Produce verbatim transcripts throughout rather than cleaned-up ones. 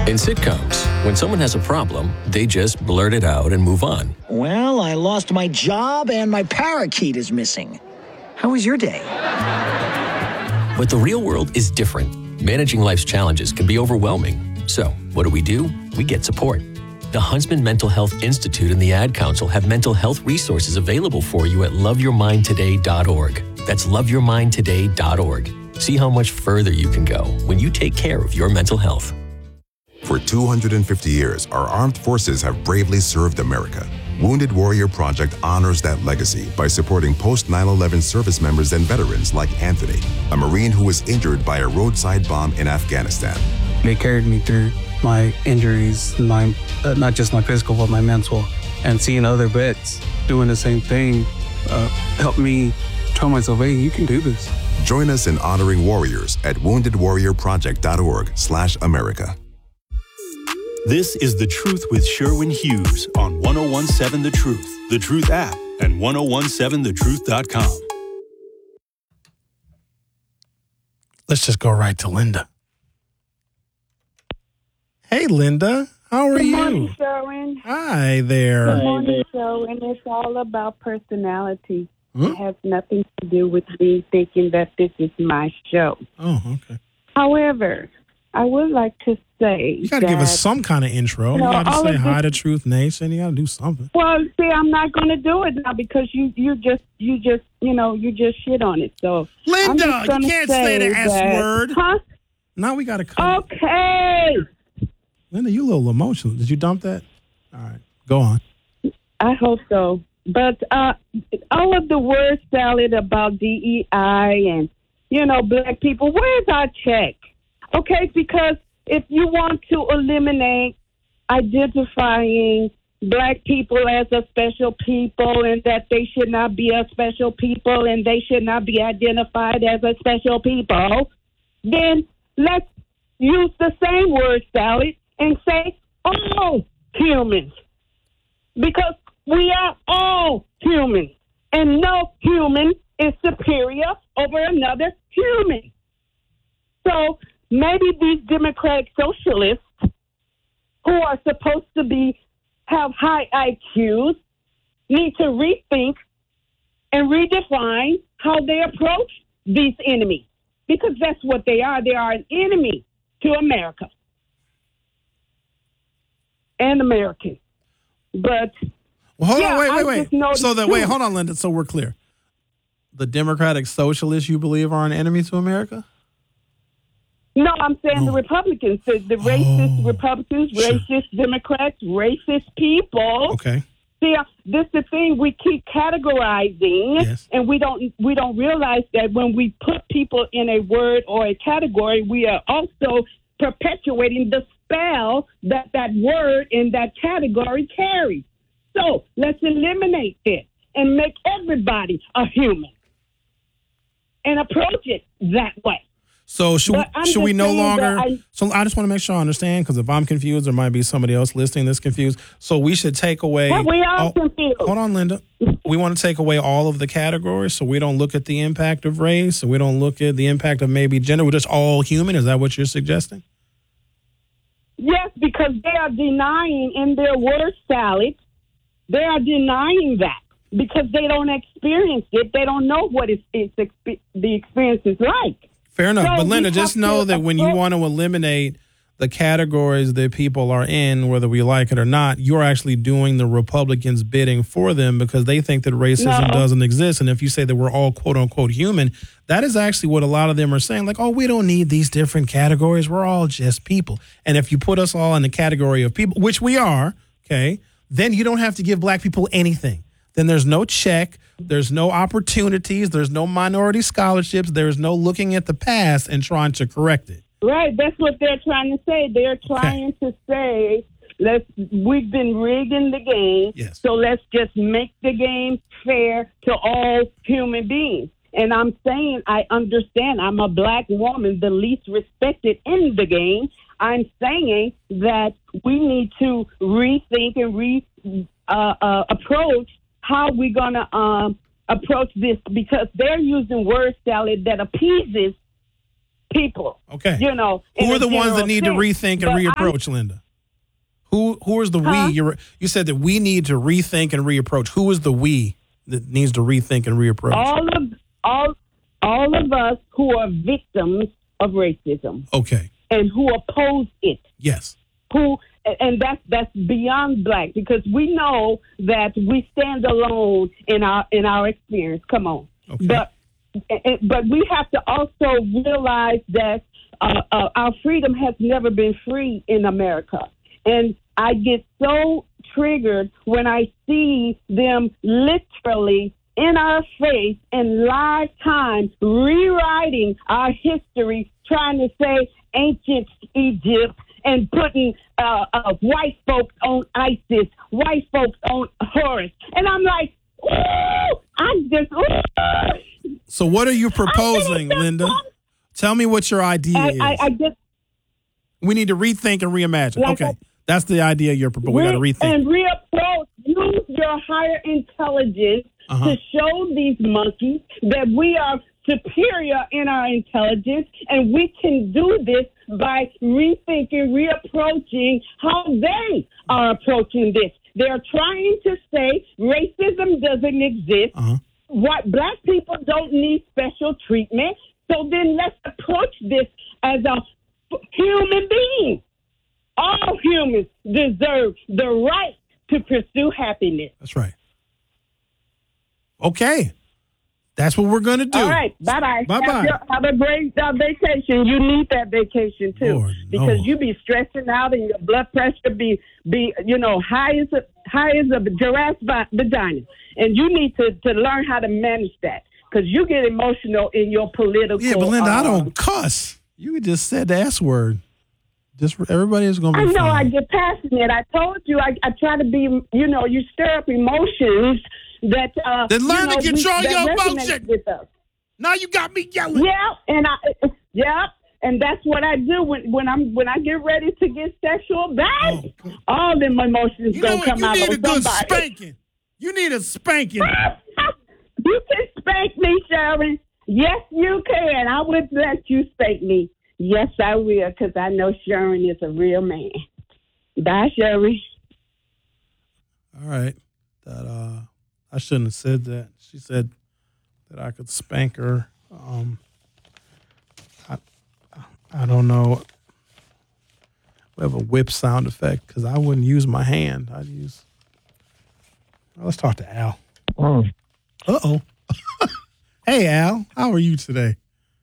In sitcoms, when someone has a problem, they just blurt it out and move on. Well, I lost my job and my parakeet is missing. How was your day? But the real world is different. Managing life's challenges can be overwhelming. So, what do we do? We get support. The Huntsman Mental Health Institute and the Ad Council have mental health resources available for you at love your mind today dot org. That's love your mind today dot org. See how much further you can go when you take care of your mental health. For two hundred fifty years, our armed forces have bravely served America. Wounded Warrior Project honors that legacy by supporting post nine eleven service members and veterans like Anthony, a Marine who was injured by a roadside bomb in Afghanistan. They carried me through my injuries, my uh, not just my physical, but my mental. And seeing other vets doing the same thing uh, helped me tell myself, hey, you can do this. Join us in honoring warriors at wounded warrior project dot org slash America. This is The Truth with Sherwin Hughes on one oh one seven The Truth, The Truth app, and ten seventeen the truth dot com. Let's just go right to Linda. Hey, Linda. How are Good you? morning, Sherwin. Hi there. Good morning, Sherwin. It's all about personality. Hmm? It has nothing to do with me thinking that this is my show. Oh, okay. However, I would like to say You got to give us some kind of intro. You You, know, got to all say of hi this- to Truth Nation. You got to do something. Well, see, I'm not going to do it now because you, you just, you just, you know, you just shit on it. So, I'm Linda, just you gonna can't say the S that- word. Huh? Now we got to come. Okay. Linda, you a little emotional. Did you dump that? All right. Go on. I hope so. But uh, all of the word salad about D E I and, you know, black people, where's our check? Okay, because if you want to eliminate identifying black people as a special people and that they should not be a special people and they should not be identified as a special people, then let's use the same word salad and say all humans. Because we are all humans, and no human is superior over another human. So maybe these democratic socialists who are supposed to be have high I Qs need to rethink and redefine how they approach these enemies, because that's what they are. They are an enemy to America and Americans. But Well, hold yeah, on. Wait, I wait, just know wait. So the that wait, truth. hold on, Linda. So we're clear. The Democratic Socialists, you believe, are an enemy to America? No, I'm saying No. the Republicans, the, the racist Oh, Republicans, sure. racist Democrats, racist people. Okay. See, uh, this is the thing. We keep categorizing, Yes. and we don't we don't realize that when we put people in a word or a category, we are also perpetuating the spell that that word in that category carries. So let's eliminate this and make everybody a human and approach it that way. So should But we, I'm should we just no saying that longer? I- so I just want to make sure I understand, because if I'm confused, there might be somebody else listening that's confused. So we should take away. Well, we are all- confused. Hold on, Linda. We want to take away all of the categories, so we don't look at the impact of race, so we don't look at the impact of maybe gender. We're just all human. Is that what you're suggesting? Yes, because they are denying in their word salad, they are denying that because they don't experience it. They don't know what it's, it's exp- the experience is like. Fair enough. So But Linda, we just have know to that when you approach- want to eliminate the categories that people are in, whether we like it or not, you're actually doing the Republicans' bidding for them, because they think that racism No. doesn't exist. And if you say that we're all quote unquote human, that is actually what a lot of them are saying. Like, oh, we don't need these different categories. We're all just people. And if you put us all in the category of people, which we are, okay, then you don't have to give black people anything. Then there's no check, there's no opportunities, there's no minority scholarships, there's no looking at the past and trying to correct it. Right, that's what they're trying to say. They're trying to say, let's we've been rigging the game, Yes. so let's just make the game fair to all human beings. And I'm saying, I understand, I'm a black woman, the least respected in the game. I'm saying that we need to rethink and re uh, uh, approach how we're going to um, approach this, because they're using word salad that appeases people. Okay. You know, who in are a the ones that general need to sense. rethink and But I'm- reapproach, Linda? Who who is the Huh? we? You you said that we need to rethink and reapproach. Who is the we that needs to rethink and reapproach? all of all all of us who are victims of racism Okay. and who oppose it. Yes. Who and that's that's beyond black, because we know that we stand alone in our in our experience. Come on, Okay. but but we have to also realize that uh, uh, our freedom has never been free in America, and I get so triggered when I see them literally in our face in live time rewriting our history, trying to say ancient Egypt and putting uh, uh, white folks on ISIS, white folks on Horus. And I'm like, ooh, I just, ooh. So what are you proposing, Linda? Tell me what your idea I, is. I, I just, we need to rethink and reimagine. Like okay. I- That's the idea you're proposing. We got to Re- rethink. And reapproach. Use your higher intelligence Uh-huh. to show these monkeys that we are superior in our intelligence, and we can do this by rethinking, reapproaching how they are approaching this. They're trying to say racism doesn't exist. Uh-huh. What black people don't need special treatment. So then let's approach this as a f- human being. All humans deserve the right to pursue happiness. That's right. Okay. That's what we're going to do. All right. Bye-bye. Bye-bye. Have, your- have a great uh, vacation. You need that vacation, too. Lord, because no. you be stressing out and your blood pressure be, be you know, high as a, high as a giraffe va- vagina. And you need to, to learn how to manage that, because you get emotional in your political. Yeah, but Linda, I uh, don't cuss. You just said the S word. Just everybody is going to I be know I fine. get passionate. I told you I, I try to be, you know, you stir up emotions that. Uh, Then learn you know, to control we, that your resonate emotion. with us. Now you got me yelling. Yeah, and I, yeah, and that's what I do when, when I'm when I get ready to get sexual. Bad, Oh. all them emotions You know gonna what? come You out need on a good somebody. spanking. You need a spanking. You can spank me, Sharon. Yes, you can. I would let you spank me. Yes, I will, because I know Sharon is a real man. Bye, Sharon. All right. That uh, I shouldn't have said that. She said that I could spank her. Um, I, I don't know. We have a whip sound effect because I wouldn't use my hand. I'd use. Well, let's talk to Al. Mm. Uh oh. Hey, Al. How are you today?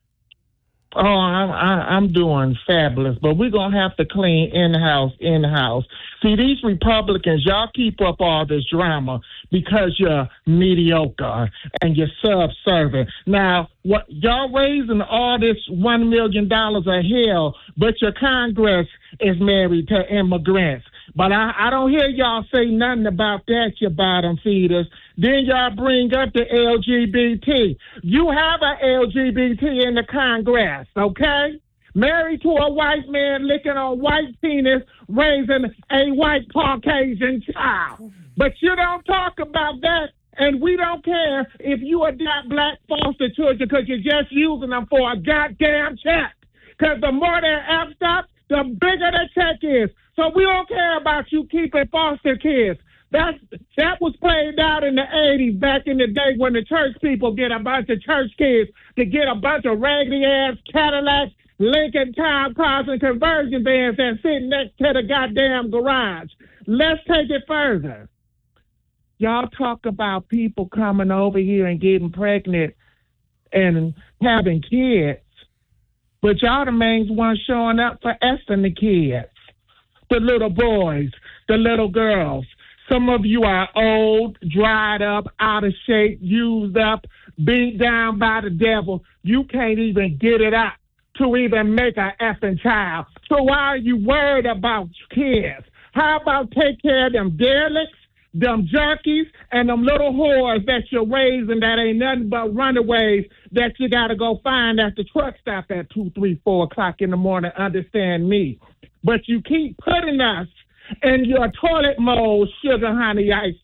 Oh, I'm I, I'm doing fabulous, but we're gonna have to clean in-house, in-house. See, these Republicans, y'all keep up all this drama because you're mediocre and you're subservient. Now, what y'all raising all this one million dollars a hell, but your Congress is married to immigrants. But I, I don't hear y'all say nothing about that, you bottom feeders. Then y'all bring up the L G B T. You have an L G B T in the Congress, okay? Married to a white man, licking on white penis, raising a white Caucasian child. But you don't talk about that, and we don't care if you adopt black foster children because you're just using them for a goddamn check. Because the more they're effed up, the bigger the check is. So we don't care about you keeping foster kids. That's, that was played out in the eighties, back in the day when the church people get a bunch of church kids to get a bunch of raggedy-ass Cadillacs, Lincoln Town cars, and conversion vans that sit next to the goddamn garage. Let's take it further. Y'all talk about people coming over here and getting pregnant and having kids, but y'all the main ones showing up for Esther and the kids, the little boys, the little girls. Some of you are old, dried up, out of shape, used up, beat down by the devil. You can't even get it up to even make an effing child. So why are you worried about kids? How about take care of them derelicts, them junkies, and them little whores that you're raising that ain't nothing but runaways that you got to go find at the truck stop at two, three, four o'clock in the morning, understand me. But you keep putting us in your toilet mold, sugar, honey, iced tea.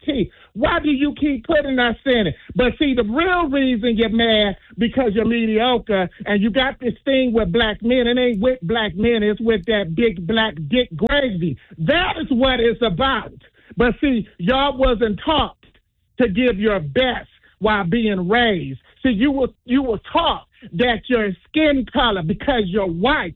Why do you keep putting us in it? But see, the real reason you're mad because you're mediocre and you got this thing with black men. It ain't with black men. It's with that big black dick gravy. That is what it's about. But see, y'all wasn't taught to give your best while being raised. See, you were, you were taught that your skin color, because you're white,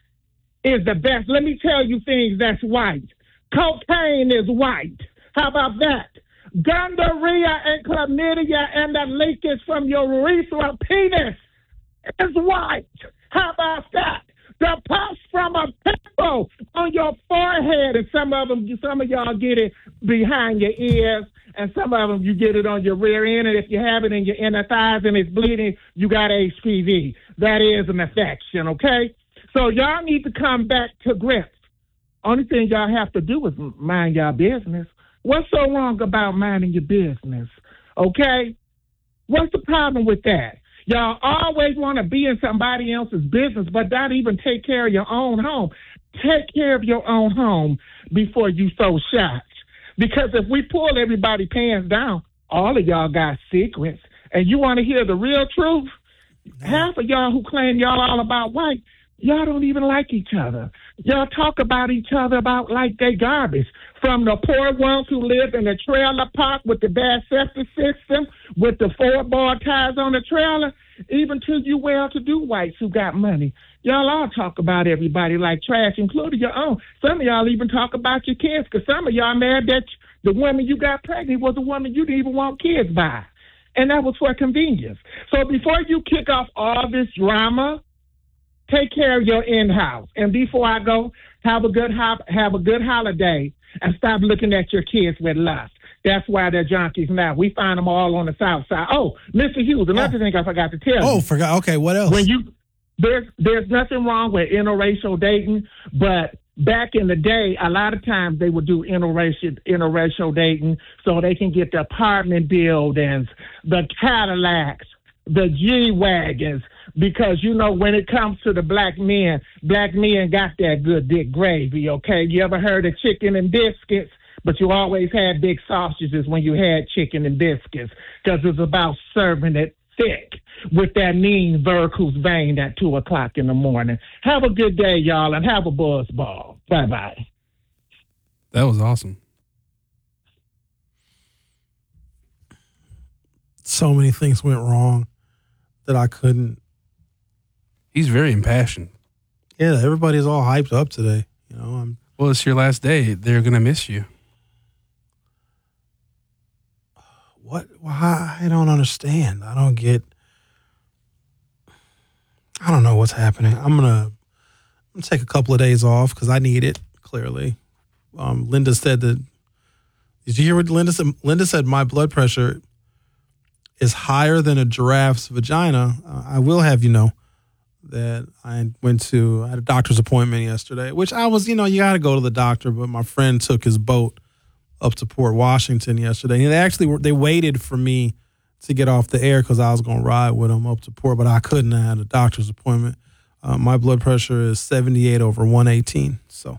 is the best. Let me tell you things that's white. Cocaine is white. How about that? Gonorrhea and chlamydia and the leakage from your urethral penis is white. How about that? The pus from a pimple on your forehead, and some of them, some of y'all get it behind your ears, and some of them you get it on your rear end, and if you have it in your inner thighs and it's bleeding, you got H P V. That is an infection, okay? So y'all need to come back to grips. Only thing y'all have to do is mind y'all business. What's so wrong about minding your business, okay? What's the problem with that? Y'all always want to be in somebody else's business, but not even take care of your own home. Take care of your own home before you throw shots. Because if we pull everybody pants down, all of y'all got secrets. And you want to hear the real truth? Half of y'all who claim y'all all about white, y'all don't even like each other. Y'all talk about each other about like they garbage. From the poor ones who live in the trailer park with the bad septic system, with the four-bar tires on the trailer, even to you well-to-do whites who got money. Y'all all talk about everybody like trash, including your own. Some of y'all even talk about your kids, because some of y'all mad that the woman you got pregnant was a woman you didn't even want kids by. And that was for convenience. So before you kick off all this drama, take care of your in-house. And before I go, have a good ho- have a good holiday and stop looking at your kids with lust. That's why they're junkies now. We find them all on the south side. Oh, Mister Hughes, another oh. thing I forgot to tell you. Oh, forgot. Okay, what else? When you there's there's nothing wrong with interracial dating, but back in the day, a lot of times they would do interracial interracial dating so they can get the apartment buildings, the Cadillacs, the G-Wagons, because, you know, when it comes to the black men, black men got that good dick gravy, okay? You ever heard of chicken and biscuits? But you always had big sausages when you had chicken and biscuits, because it's about serving it thick with that mean varicose vein at two o'clock in the morning. Have a good day, y'all, and have a buzz ball. Bye-bye. That was awesome. So many things went wrong that I couldn't. He's very impassioned. Yeah, everybody's all hyped up today. You know, I'm. Well, it's your last day. They're gonna miss you. What? Why? I don't understand. I don't get. I don't know what's happening. I'm gonna, I'm gonna take a couple of days off because I need it. Clearly, um, Linda said that. Did you hear what Linda said? Linda said my blood pressure is higher than a giraffe's vagina. Uh, I will have you know that I went to, I had a doctor's appointment yesterday, which I was, you know, you got to go to the doctor, but my friend took his boat up to Port Washington yesterday. And they actually were, they waited for me to get off the air because I was going to ride with them up to Port, but I couldn't. I had a doctor's appointment. Uh, my blood pressure is seventy-eight over one eighteen. So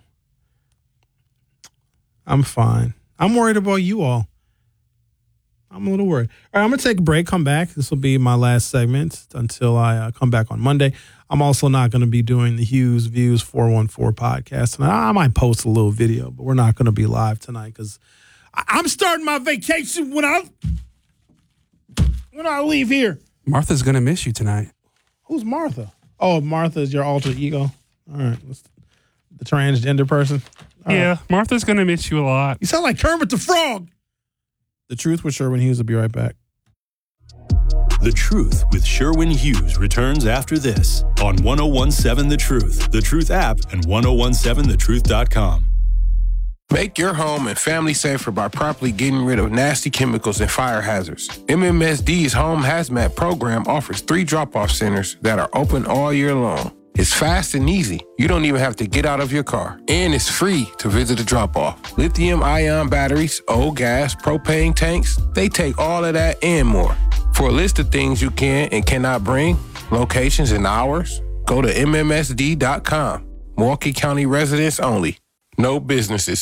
I'm fine. I'm worried about you all. I'm a little worried. All right, I'm going to take a break, come back. This will be my last segment until I uh, come back on Monday. I'm also not going to be doing the Hughes Views four one four podcast tonight. I might post a little video, but we're not going to be live tonight because I'm starting my vacation when I when I leave here. Martha's going to miss you tonight. Who's Martha? Oh, Martha is your alter ego. All right. The transgender person? All yeah, right. Martha's going to miss you a lot. You sound like Kermit the Frog. The Truth with Sherwin Hughes will be right back. The Truth with Sherwin Hughes returns after this on ten seventeen The Truth, The Truth app, and ten seventeen the truth dot com. Make your home and family safer by properly getting rid of nasty chemicals and fire hazards. M M S D's Home Hazmat program offers three drop-off centers that are open all year long. It's fast and easy. You don't even have to get out of your car. And it's free to visit a drop-off. Lithium-ion batteries, old gas, propane tanks, they take all of that and more. For a list of things you can and cannot bring, locations and hours, go to M M S D dot com. Milwaukee County residents only. No businesses.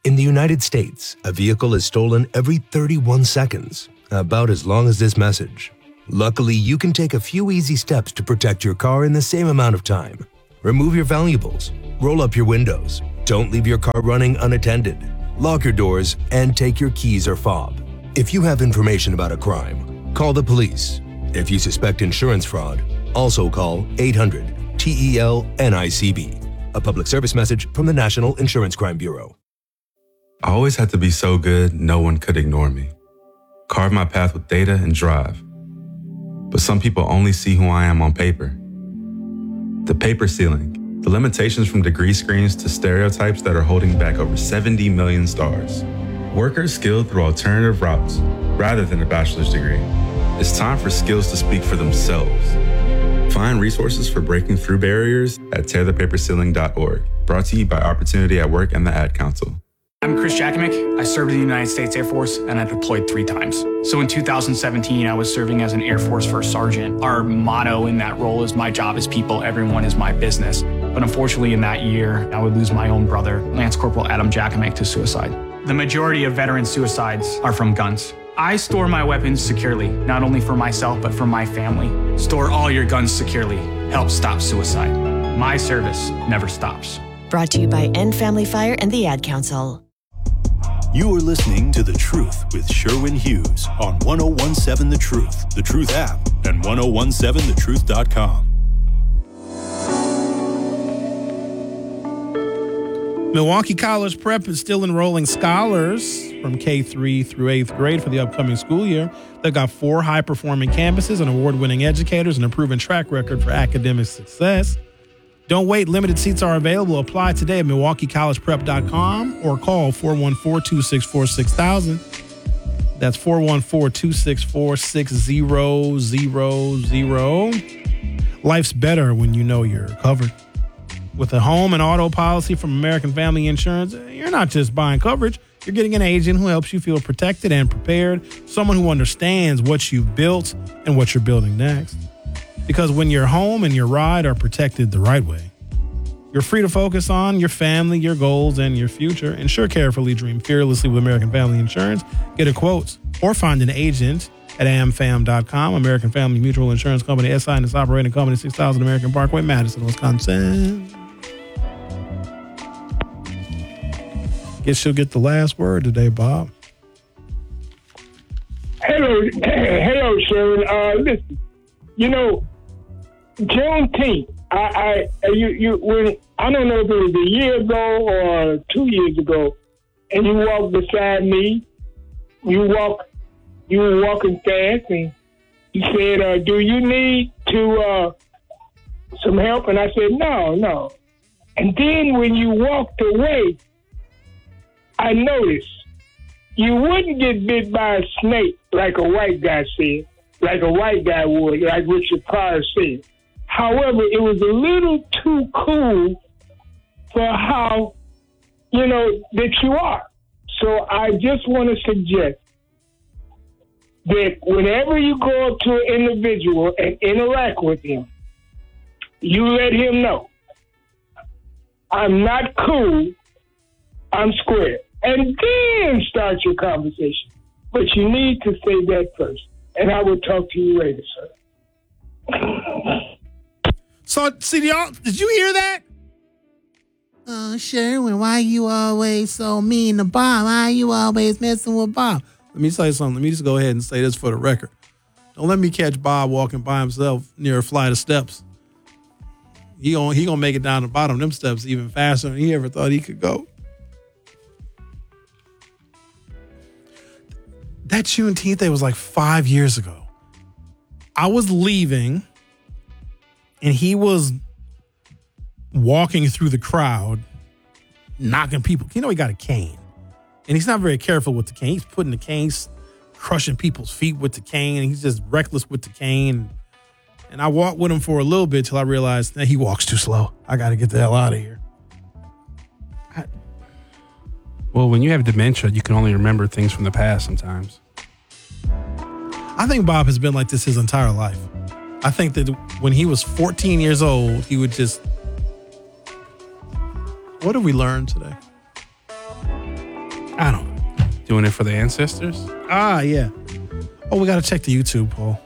In the United States, a vehicle is stolen every thirty-one seconds, about as long as this message. Luckily, you can take a few easy steps to protect your car in the same amount of time. Remove your valuables, roll up your windows, don't leave your car running unattended, lock your doors, and take your keys or fob. If you have information about a crime, call the police. If you suspect insurance fraud, also call eight hundred T E L N I C B. A public service message from the National Insurance Crime Bureau. I always had to be so good, no one could ignore me. Carve my path with data and drive. But some people only see who I am on paper. The paper ceiling, the limitations from degree screens to stereotypes that are holding back over seventy million stars. Workers skilled through alternative routes rather than a bachelor's degree. It's time for skills to speak for themselves. Find resources for breaking through barriers at tear the paper ceiling dot org. Brought to you by Opportunity at Work and the Ad Council. I'm Chris Jakimick. I served in the United States Air Force and I deployed three times. So in two thousand seventeen, I was serving as an Air Force First Sergeant. Our motto in that role is my job is people, everyone is my business. But unfortunately in that year, I would lose my own brother, Lance Corporal Adam Jakimick, to suicide. The majority of veteran suicides are from guns. I store my weapons securely, not only for myself, but for my family. Store all your guns securely. Help stop suicide. My service never stops. Brought to you by End Family Fire and the Ad Council. You are listening to The Truth with Sherwin Hughes on one oh one seven The Truth, The Truth app, and ten seventeen the truth dot com. Milwaukee College Prep is still enrolling scholars from K three through eighth grade for the upcoming school year. They've got four high-performing campuses, and award-winning educators, and a proven track record for academic success. Don't wait. Limited seats are available. Apply today at milwaukee college prep dot com or call four one four, two six four, six thousand. That's four one four, two six four, six zero zero zero. Life's better when you know you're covered. With a home and auto policy from American Family Insurance, you're not just buying coverage. You're getting an agent who helps you feel protected and prepared, someone who understands what you've built and what you're building next. Because when your home and your ride are protected the right way, you're free to focus on your family, your goals, and your future. Insure carefully, dream fearlessly with American Family Insurance. Get a quote or find an agent at a m fam dot com. American Family Mutual Insurance Company, S I and its operating company, six thousand American Parkway, Madison, Wisconsin. Guess you'll get the last word today, Bob. Hello, hello, Sharon. Uh, listen, you know, Juneteenth. I, I, you, you, when I don't know if it was a year ago or two years ago, and you walked beside me. You walk, you were walking fast, and you said, uh, "Do you need to uh, some help?" And I said, "No, no." And then when you walked away, I noticed you wouldn't get bit by a snake like a white guy said, like a white guy would, like Richard Pryor said. However, it was a little too cool for how, you know, that you are. So I just want to suggest that whenever you go up to an individual and interact with him, you let him know, I'm not cool, I'm square. And then start your conversation. But you need to say that first. And I will talk to you later, sir. So, see, y'all, did you hear that? Oh, Sherwin, why you always so mean to Bob? Why you always messing with Bob? Let me say something. Let me just go ahead and say this for the record. Don't let me catch Bob walking by himself near a flight of steps. He gonna, he gonna make it down the bottom of them steps even faster than he ever thought he could go. That Juneteenth Day was like five years ago. I was leaving, and he was walking through the crowd, knocking people. You know, he got a cane, and he's not very careful with the cane. He's putting the cane, crushing people's feet with the cane, and he's just reckless with the cane. And I walked with him for a little bit till I realized that he walks too slow. I got to get the hell out of here. Well, when you have dementia, you can only remember things from the past sometimes. I think Bob has been like this his entire life. I think that when he was fourteen years old, he would just... What did we learn today? I don't know. Doing it for the ancestors? Ah, yeah. Oh, we got to check the YouTube poll.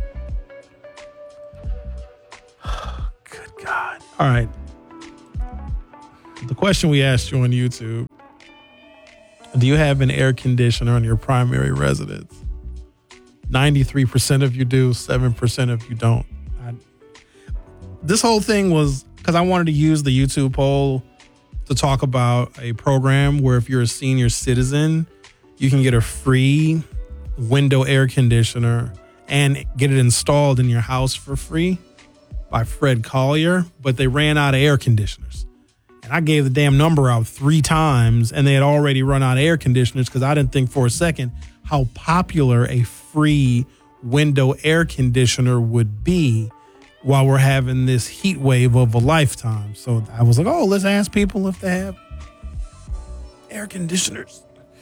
Good God. All right. The question we asked you on YouTube, do you have an air conditioner in your primary residence? ninety-three percent of you do, seven percent of you don't. I, this whole thing was because I wanted to use the YouTube poll to talk about a program where if you're a senior citizen, you can get a free window air conditioner and get it installed in your house for free by Fred Collier, but they ran out of air conditioners. And I gave the damn number out three times and they had already run out of air conditioners because I didn't think for a second how popular a free window air conditioner would be while we're having this heat wave of a lifetime. So I was like, oh, let's ask people if they have air conditioners.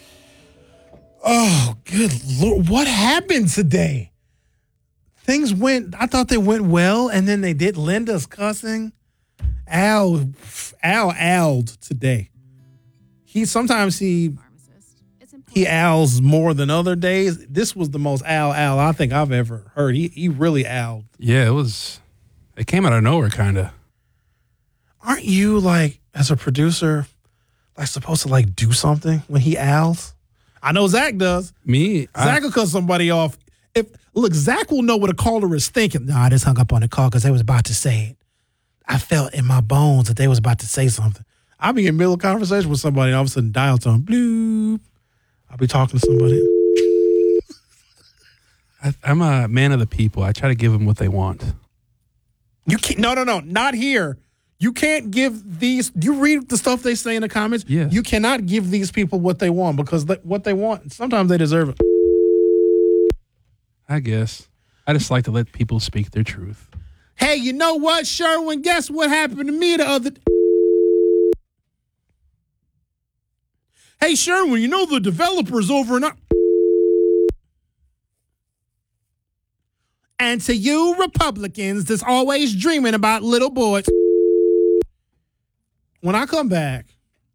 Oh, good Lord. What happened today? Things went, I thought they went well, and then they did. Linda's cussing. Al, Al, Al'd today. He sometimes he he Al's more than other days. This was the most Al, Al I think I've ever heard. He he really Al'd. Yeah, it was, it came out of nowhere, kind of. Aren't you, like, as a producer, like, supposed to, like, do something when he Al's? I know Zach does. Me? Zach I, will cut somebody off. If Look, Zach will know what a caller is thinking. No, I just hung up on the call because they was about to say it. I felt in my bones that they was about to say something. I'll be in the middle of a conversation with somebody and all of a sudden dial tone, bloop. I'll be talking to somebody. I, I'm a man of the people. I try to give them what they want. You can't, no, no, no, not here. You can't give these, you read the stuff they say in the comments? Yes. You cannot give these people what they want because they, what they want, sometimes they deserve it. I guess. I just like to let people speak their truth. Hey, you know what, Sherwin? Guess what happened to me the other day? Hey, Sherwin, you know the developers over and And to you Republicans that's always dreaming about little boys. When I come back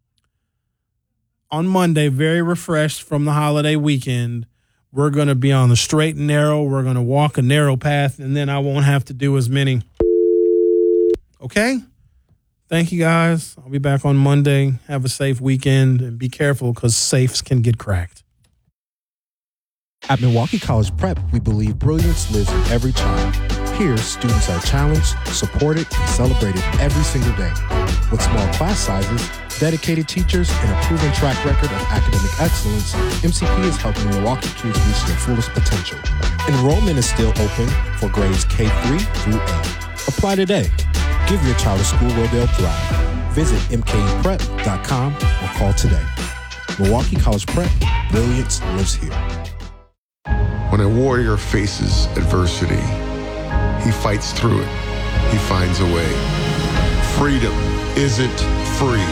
on Monday, very refreshed from the holiday weekend, we're going to be on the straight and narrow. We're going to walk a narrow path, and then I won't have to do as many. Okay? Thank you, guys. I'll be back on Monday. Have a safe weekend, and be careful because safes can get cracked. At Milwaukee College Prep, we believe brilliance lives in every child. Here, students are challenged, supported, and celebrated every single day. With small class sizes, dedicated teachers, and a proven track record of academic excellence, M C P is helping Milwaukee kids reach their fullest potential. Enrollment is still open for grades K through eight. Apply today. Give your child a school where they'll thrive. Visit M K E prep dot com or call today. Milwaukee College Prep, brilliance lives here. When a warrior faces adversity, he fights through it. He finds a way. Freedom isn't free.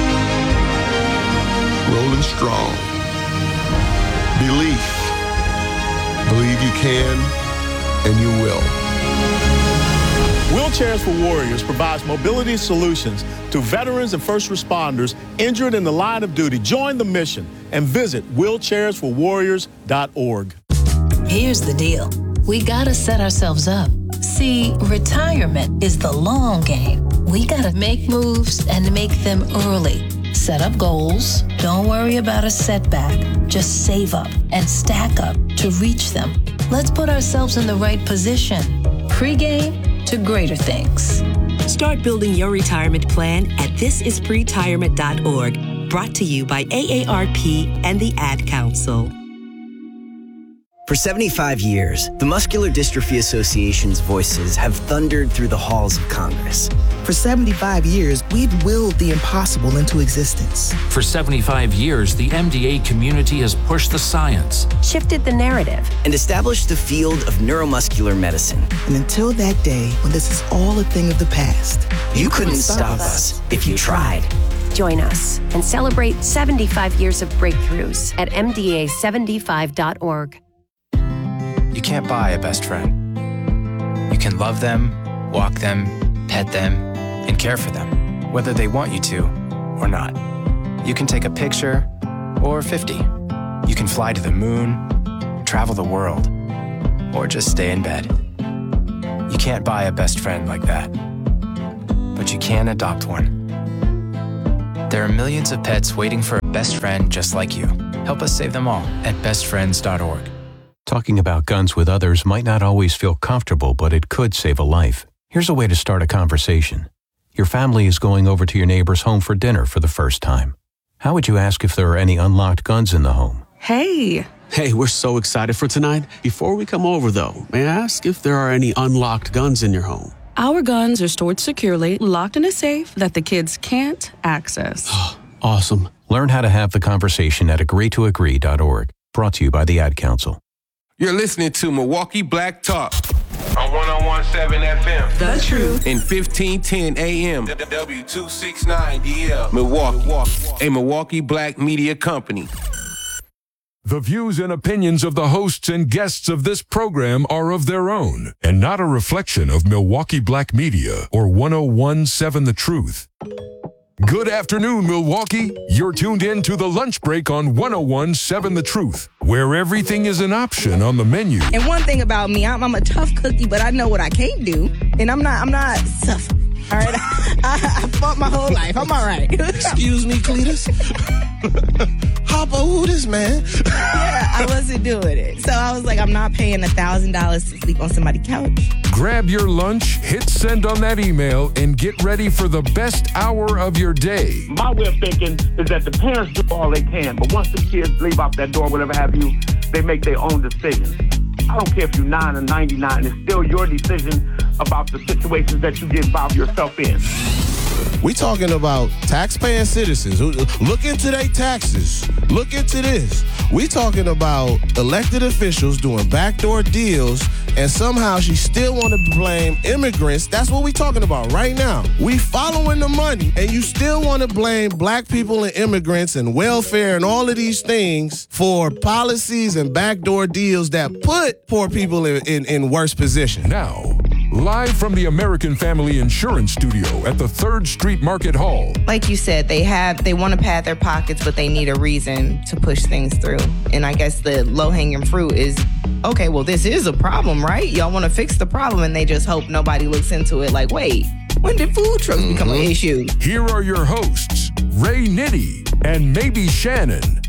Rolling strong. Belief. Believe you can and you will. Wheelchairs for Warriors provides mobility solutions to veterans and first responders injured in the line of duty. Join the mission and visit wheelchairs for warriors dot org. Here's the deal. We gotta set ourselves up. See, retirement is the long game. We gotta make moves and make them early. Set up goals. Don't worry about a setback. Just save up and stack up to reach them. Let's put ourselves in the right position. Pre-game to greater things. Start building your retirement plan at this is pretirement dot org. Brought to you by A A R P and the Ad Council. For seventy-five years, the Muscular Dystrophy Association's voices have thundered through the halls of Congress. For seventy-five years, we've willed the impossible into existence. For seventy-five years, the M D A community has pushed the science, shifted the narrative, and established the field of neuromuscular medicine. And until that day, when this is all a thing of the past, you, you couldn't stop us if you tried. Join us and celebrate seventy-five years of breakthroughs at M D A seventy-five dot org. You can't buy a best friend. You can love them, walk them, pet them, and care for them, whether they want you to or not. You can take a picture or fifty. You can fly to the moon, travel the world, or just stay in bed. You can't buy a best friend like that, but you can adopt one. There are millions of pets waiting for a best friend just like you. Help us save them all at best friends dot org. Talking about guns with others might not always feel comfortable, but it could save a life. Here's a way to start a conversation. Your family is going over to your neighbor's home for dinner for the first time. How would you ask if there are any unlocked guns in the home? Hey. Hey, we're so excited for tonight. Before we come over, though, may I ask if there are any unlocked guns in your home? Our guns are stored securely, locked in a safe that the kids can't access. Awesome. Learn how to have the conversation at agree to agree dot org. Brought to you by the Ad Council. You're listening to Milwaukee Black Talk on one oh one seven F M. The Truth. In fifteen ten A M. W two sixty-nine D L. Milwaukee. A Milwaukee Black media company. The views and opinions of the hosts and guests of this program are of their own and not a reflection of Milwaukee Black Media or one oh one seven The Truth. Good afternoon, Milwaukee. You're tuned in to the lunch break on one oh one seven The Truth, where everything is an option on the menu. And one thing about me, I'm, I'm a tough cookie, but I know what I can't do, and I'm not. I'm not suffering. All right, I, I fought my whole life. I'm all right. Excuse me, Cletus. Hopper, who this man? Yeah, I wasn't doing it. So I was like, I'm not paying a thousand dollars to sleep on somebody's couch. Grab your lunch, hit send on that email, and get ready for the best hour of your day. My way of thinking is that the parents do all they can, but once the kids leave out that door, whatever have you, they make their own decisions. I don't care if you're nine or ninety-nine, it's still your decision about the situations that you get involved yourself in. We talking about taxpaying citizens. Look into their taxes. Look into this. We talking about elected officials doing backdoor deals, and somehow she still want to blame immigrants. That's what we talking about right now. We following the money, and you still want to blame black people and immigrants and welfare and all of these things for policies and backdoor deals that put poor people in, in, in worse position. Now, live from the American Family Insurance Studio at the third Street Market Hall. Like you said, they have they want to pad their pockets, but they need a reason to push things through. And I guess the low-hanging fruit is, okay, well, this is a problem, right? Y'all want to fix the problem, and they just hope nobody looks into it like, wait, when did food trucks become an issue? Here are your hosts, Ray Nitty and Maybe Shannon.